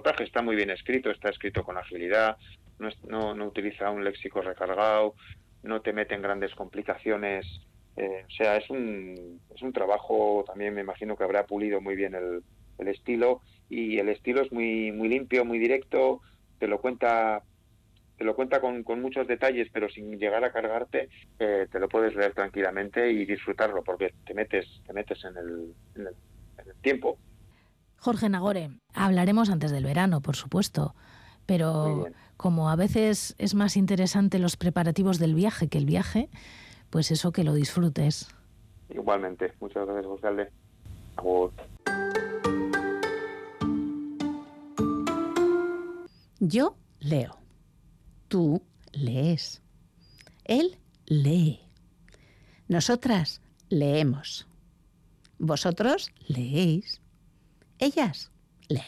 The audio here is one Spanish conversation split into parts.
reportaje está muy bien escrito, está escrito con agilidad, no utiliza un léxico recargado, no te mete en grandes complicaciones. O sea, es un trabajo, también me imagino que habrá pulido muy bien el estilo, y el estilo es muy muy limpio, muy directo, te lo cuenta con muchos detalles, pero sin llegar a cargarte. Te lo puedes leer tranquilamente y disfrutarlo, porque te metes en el tiempo. Jorge Nagore, hablaremos antes del verano, por supuesto, Muy pero bien. como a veces es más interesante los preparativos del viaje que el viaje, pues eso, que lo disfrutes. Igualmente. Muchas gracias, González. Agur. Yo leo. Tú lees. Él lee. Nosotras leemos. Vosotros leéis. Ellas leen.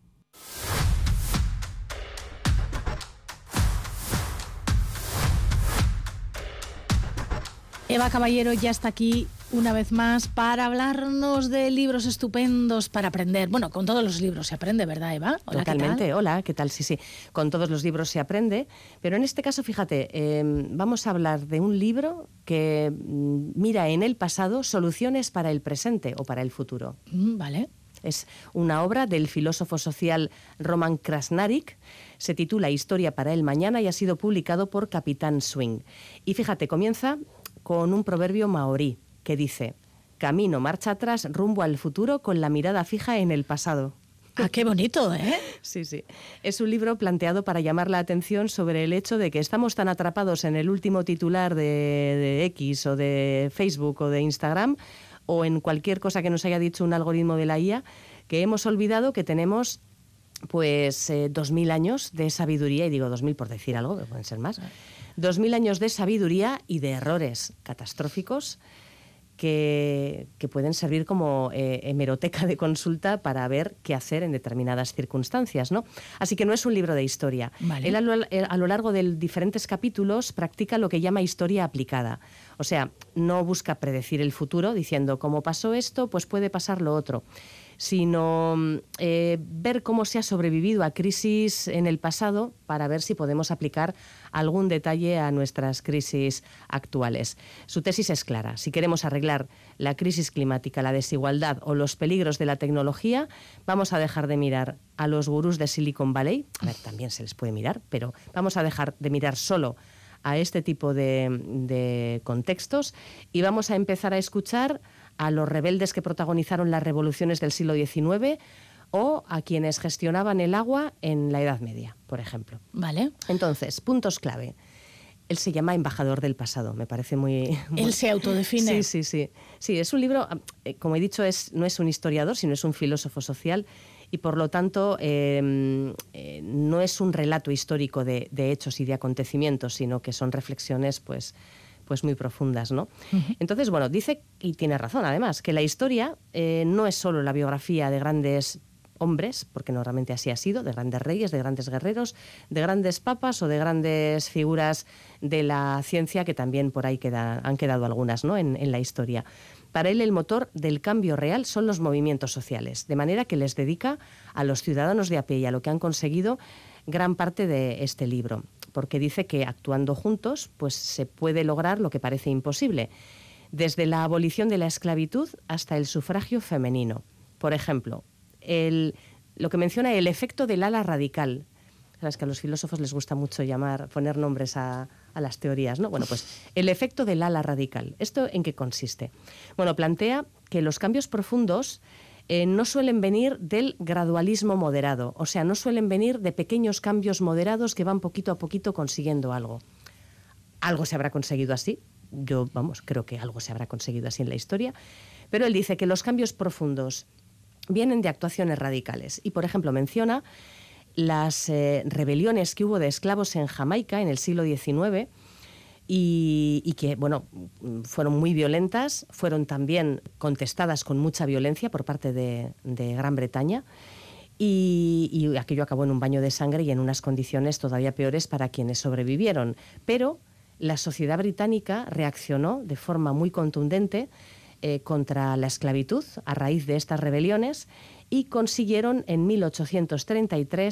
Eva Caballero ya está aquí una vez más para hablarnos de libros estupendos para aprender. Bueno, con todos los libros se aprende, ¿verdad, Eva? Hola, totalmente. ¿Qué tal? Hola, ¿qué tal? Sí. Con todos los libros se aprende, pero en este caso, fíjate, vamos a hablar de un libro que mira en el pasado soluciones para el presente o para el futuro. Vale. Es una obra del filósofo social Roman Krasnarik. Se titula Historia para el mañana y ha sido publicado por Capitán Swing. Y fíjate, comienza con un proverbio maorí que dice: camino marcha atrás rumbo al futuro con la mirada fija en el pasado. Ah, qué bonito, ¿eh? Sí. Es un libro planteado para llamar la atención sobre el hecho de que estamos tan atrapados en el último titular de X o de Facebook o de Instagram o en cualquier cosa que nos haya dicho un algoritmo de la IA, que hemos olvidado que tenemos pues 2000 años de sabiduría, y digo 2000 por decir algo, que pueden ser más, 2000 años de sabiduría y de errores catastróficos que pueden servir como hemeroteca de consulta para ver qué hacer en determinadas circunstancias, ¿no? Así que no es un libro de historia. Vale. Él a lo largo de diferentes capítulos practica lo que llama historia aplicada. O sea, no busca predecir el futuro diciendo, como pasó esto, pues puede pasar lo otro, sino ver cómo se ha sobrevivido a crisis en el pasado para ver si podemos aplicar algún detalle a nuestras crisis actuales. Su tesis es clara: si queremos arreglar la crisis climática, la desigualdad o los peligros de la tecnología, vamos a dejar de mirar a los gurús de Silicon Valley. A ver, también se les puede mirar, pero vamos a dejar de mirar solo a este tipo de contextos y vamos a empezar a escuchar a los rebeldes que protagonizaron las revoluciones del siglo XIX o a quienes gestionaban el agua en la Edad Media, por ejemplo. Vale. Entonces, puntos clave. Él se llama embajador del pasado, me parece muy... Él se autodefine. Sí. Sí, es un libro, como he dicho, no es un historiador, sino es un filósofo social y por lo tanto no es un relato histórico de hechos y de acontecimientos, sino que son reflexiones pues muy profundas, ¿no? Uh-huh. Entonces, bueno, dice, y tiene razón además, que la historia no es solo la biografía de grandes hombres, porque normalmente así ha sido, de grandes reyes, de grandes guerreros, de grandes papas o de grandes figuras de la ciencia, que también por ahí han quedado algunas, ¿no?, en la historia. Para él el motor del cambio real son los movimientos sociales, de manera que les dedica a los ciudadanos de a pie y a lo que han conseguido gran parte de este libro, porque dice que actuando juntos pues se puede lograr lo que parece imposible, desde la abolición de la esclavitud hasta el sufragio femenino. Por ejemplo, lo que menciona el efecto del ala radical. Sabes que a los filósofos les gusta mucho poner nombres a las teorías, ¿no? Bueno, pues el efecto del ala radical. ¿Esto en qué consiste? Bueno, plantea que los cambios profundos no suelen venir del gradualismo moderado, o sea, no suelen venir de pequeños cambios moderados que van poquito a poquito consiguiendo algo. Algo se habrá conseguido así, yo, creo que algo se habrá conseguido así en la historia, pero él dice que los cambios profundos vienen de actuaciones radicales y, por ejemplo, menciona las rebeliones que hubo de esclavos en Jamaica en el siglo XIX y que, bueno, fueron muy violentas, fueron también contestadas con mucha violencia por parte de Gran Bretaña y aquello acabó en un baño de sangre y en unas condiciones todavía peores para quienes sobrevivieron. Pero la sociedad británica reaccionó de forma muy contundente contra la esclavitud a raíz de estas rebeliones y consiguieron en 1833